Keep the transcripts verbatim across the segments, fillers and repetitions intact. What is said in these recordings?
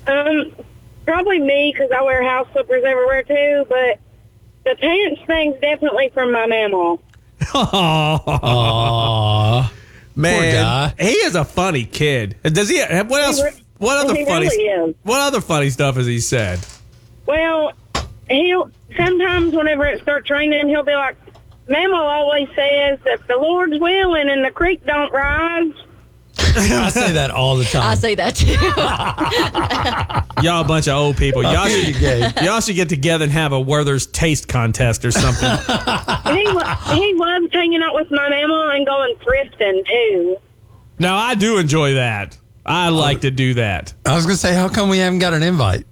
Um, probably me because I wear house slippers everywhere too. But the pants thing's definitely from my mama. Aww. Man, poor guy. He is a funny kid. Does he? What else? He, what other he funny? Really is. What other funny stuff has he said? Well, he'll sometimes whenever it starts raining, he'll be like, "Mama always says if the Lord's willing and the creek don't rise." I say that all the time. I say that too. Y'all a bunch of old people. Y'all Okay, should, Gabe. y'all should get together and have a Werther's taste contest or something. he, lo- he loves hanging out with my mama and going thrifting too. Now, I do enjoy that. I like to do that. I was going to say, how come we haven't got an invite?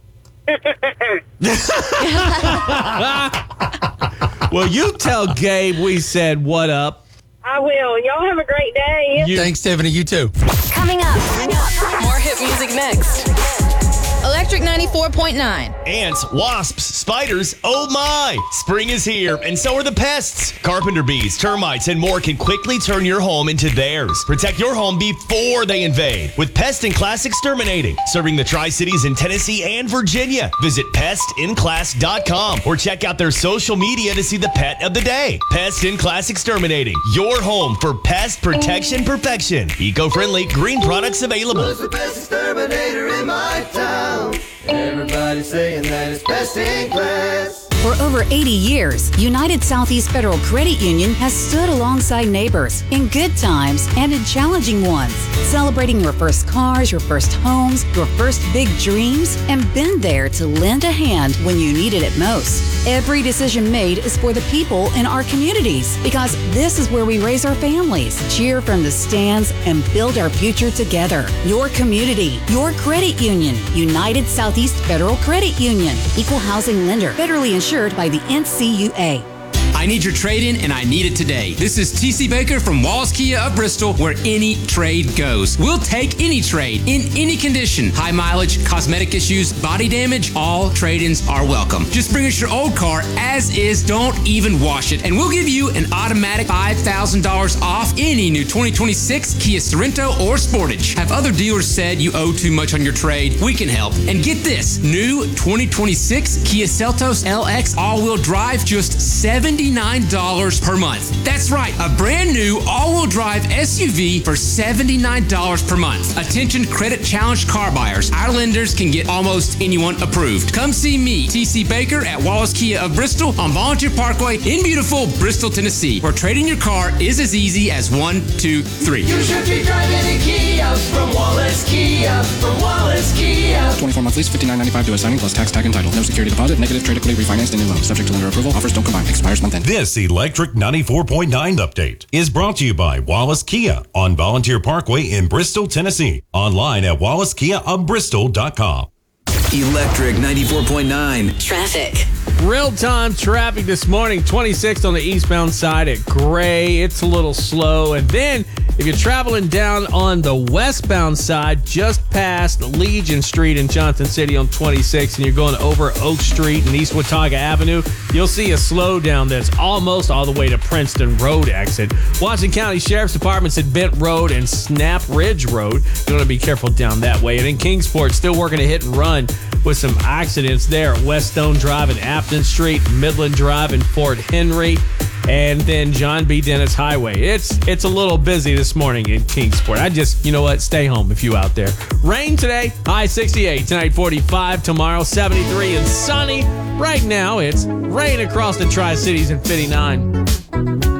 Well, you tell Gabe we said what up. I will. Y'all have a great day. You- Thanks, Tiffany. You too. Coming up. More hit music next. Electric ninety-four point nine. Ants, wasps, spiders, oh my! Spring is here, and so are the pests. Carpenter bees, termites, and more can quickly turn your home into theirs. Protect your home before they invade with Pest in Class Exterminating, serving the Tri-Cities in Tennessee and Virginia. Visit pest in class dot com or check out their social media to see the pet of the day. Pest in Class Exterminating, your home for pest protection perfection. Eco-friendly, green products available. Who's the best exterminator in my town? Everybody saying that it's best in class. For over eighty years, United Southeast Federal Credit Union has stood alongside neighbors in good times and in challenging ones, celebrating your first cars, your first homes, your first big dreams, and been there to lend a hand when you needed it most. Every decision made is for the people in our communities because this is where we raise our families, cheer from the stands, and build our future together. Your community, your credit union, United Southeast Federal Credit Union, equal housing lender, federally insured by the N C U A. I need your trade-in, and I need it today. This is T C Baker from Wallace Kia of Bristol, where any trade goes. We'll take any trade, in any condition. High mileage, cosmetic issues, body damage, all trade-ins are welcome. Just bring us your old car as is, don't even wash it, and we'll give you an automatic five thousand dollars off any new twenty twenty-six Kia Sorento or Sportage. Have other dealers said you owe too much on your trade? We can help. And get this, new twenty twenty-six Kia Seltos L X all-wheel drive, just seventy-nine dollars per month. That's right, a brand new all-wheel drive S U V for seventy-nine dollars per month. Attention credit challenged car buyers. Our lenders can get almost anyone approved. Come see me, T C Baker at Wallace Kia of Bristol on Volunteer Parkway in beautiful Bristol, Tennessee, where trading your car is as easy as one, two, three. You should be driving a Kia from Wallace Kia, from Wallace Kia. twenty-four month lease, fifty-nine ninety-five to assigning plus tax, tag, and title. No security deposit, negative trade equity refinanced any loan. Subject to lender approval. Offers don't combine. Expires month end. This Electric ninety-four point nine update is brought to you by Wallace Kia on Volunteer Parkway in Bristol, Tennessee. Online at wallace kia of bristol dot com. Electric ninety-four point nine. Traffic. Real-time traffic this morning, twenty-sixth on the eastbound side at Gray. It's a little slow. And then if you're traveling down on the westbound side, just past Legion Street in Johnson City on twenty-six, and you're going over Oak Street and East Watauga Avenue, you'll see a slowdown that's almost all the way to Princeton Road exit. Washington County Sheriff's Department's at Bent Road and Snap Ridge Road. You want to be careful down that way. And in Kingsport, still working a hit and run with some accidents there at West Stone Drive and Afton Street, Midland Drive and Fort Henry, and then John B. Dennis Highway. It's it's a little busy this morning in Kingsport. I just, you know what, stay home if you out there. Rain today, high sixty-eight, tonight forty-five, tomorrow seventy-three and sunny. Right now it's rain across the Tri-Cities and fifty-nine.